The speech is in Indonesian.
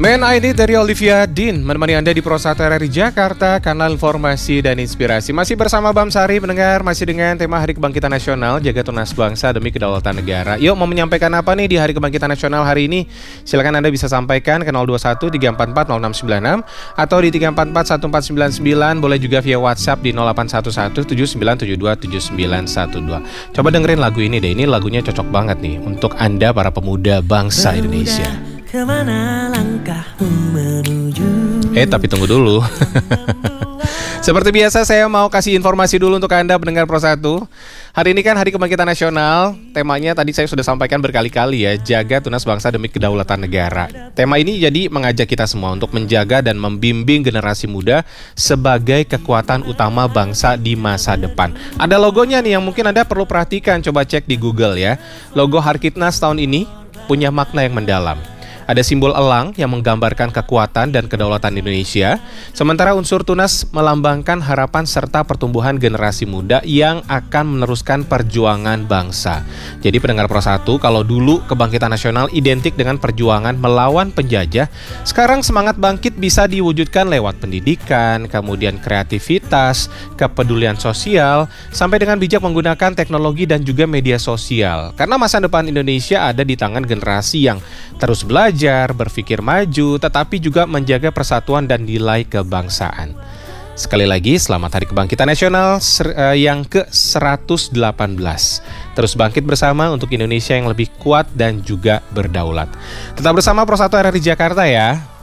Man I Need dari Olivia Dean menemani Anda di Pro 1 RRI Jakarta, kanal informasi dan inspirasi. Masih bersama Bam Sari, pendengar, masih dengan tema Hari Kebangkitan Nasional, jaga tunas bangsa demi kedaulatan negara. Yuk, mau menyampaikan apa nih di Hari Kebangkitan Nasional hari ini? Silakan Anda bisa sampaikan ke 021 344 0696 atau di 344 1499, boleh juga via WhatsApp di 0811 7972 7912. Coba dengerin lagu ini deh, ini lagunya cocok banget nih untuk Anda para pemuda bangsa Indonesia. Kemana langkahmu menuju? Tapi tunggu dulu. Seperti biasa saya mau kasih informasi dulu untuk Anda pendengar Pro 1. Hari ini kan Hari Kebangkitan Nasional. Temanya tadi saya sudah sampaikan berkali-kali ya, jaga tunas bangsa demi kedaulatan negara. Tema ini jadi mengajak kita semua untuk menjaga dan membimbing generasi muda sebagai kekuatan utama bangsa di masa depan. Ada logonya nih yang mungkin Anda perlu perhatikan, coba cek di Google ya. Logo Harkitnas tahun ini punya makna yang mendalam. Ada simbol elang yang menggambarkan kekuatan dan kedaulatan Indonesia, sementara unsur tunas melambangkan harapan serta pertumbuhan generasi muda yang akan meneruskan perjuangan bangsa. Jadi pendengar Pro 1, kalau dulu kebangkitan nasional identik dengan perjuangan melawan penjajah, sekarang semangat bangkit bisa diwujudkan lewat pendidikan, kemudian kreativitas, kepedulian sosial, sampai dengan bijak menggunakan teknologi dan juga media sosial. Karena masa depan Indonesia ada di tangan generasi yang terus belajar, berpikir maju, tetapi juga menjaga persatuan dan nilai kebangsaan. Sekali lagi, selamat Hari Kebangkitan Nasional yang ke-118. Terus bangkit bersama untuk Indonesia yang lebih kuat dan juga berdaulat. Tetap bersama Pro 1 RRI Jakarta ya.